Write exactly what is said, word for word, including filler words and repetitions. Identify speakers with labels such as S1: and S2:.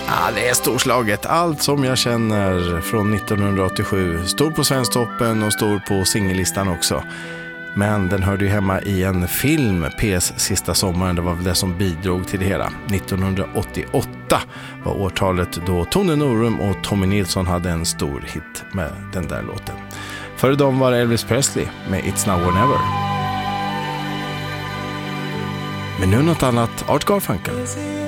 S1: Ja, det är storslaget. Allt som jag känner från nittonhundraåttiosju. Stor på Svensktoppen och stor på singellistan också. Men den hörde ju hemma i en film, P S Sista sommaren. Det var väl det som bidrog till det hela. nittonhundraåttioåtta var årtalet då Tone Norum och Tommy Nilsson hade en stor hit med den där låten. Före dem var Elvis Presley med It's Now or Never. Men nu något annat, Art Garfunkel.